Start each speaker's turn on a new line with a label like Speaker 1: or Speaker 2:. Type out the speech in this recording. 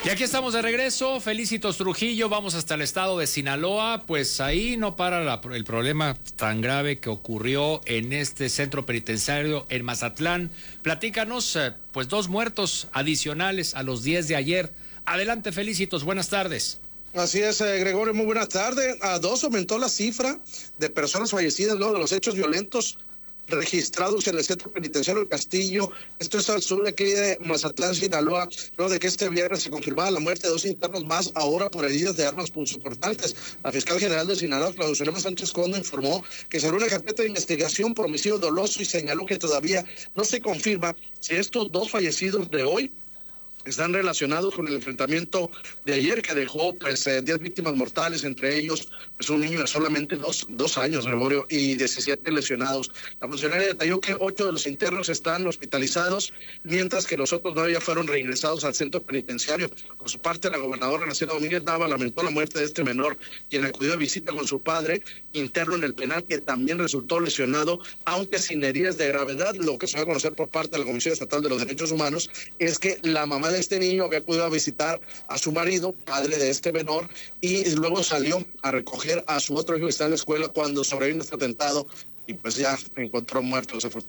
Speaker 1: Y aquí estamos de regreso, Felicitos Trujillo, vamos hasta el estado de Sinaloa, pues ahí no para el problema tan grave que ocurrió en este centro penitenciario en Mazatlán. Platícanos, pues 2 muertos adicionales a los 10 de ayer. Adelante, Felicitos, buenas tardes.
Speaker 2: Así es, Gregorio, muy buenas tardes. A 2 aumentó la cifra de personas fallecidas luego de los hechos violentos registrados en el centro penitenciario del Castillo. Esto es al sur de aquí de Mazatlán, Sinaloa, luego de que este viernes se confirmaba la muerte de 2 internos más, ahora por heridas de armas punzocortantes. La fiscal general de Sinaloa, Claudia Zulema Sánchez Condo, informó que se abrió una carpeta de investigación por homicidio doloso y señaló que todavía no se confirma si estos 2 fallecidos de hoy están relacionados con el enfrentamiento de ayer que dejó 10 víctimas mortales, entre ellos pues un niño de solamente dos años, Gregorio, y 17 lesionados. La funcionaria detalló que 8 de los internos están hospitalizados, mientras que los otros 9 ya fueron reingresados al centro penitenciario. Por su parte, la gobernadora Graciela Domínguez Nava lamentó la muerte de este menor, quien acudió de visita con su padre interno en el penal, que también resultó lesionado, aunque sin heridas de gravedad. Lo que se va a conocer por parte de la Comisión Estatal de los Derechos Humanos es que la mamá de este niño había acudido a visitar a su marido, padre de este menor, y luego salió a recoger a su otro hijo que está en la escuela cuando sobrevino este atentado y pues ya encontró muerto desafortunadamente.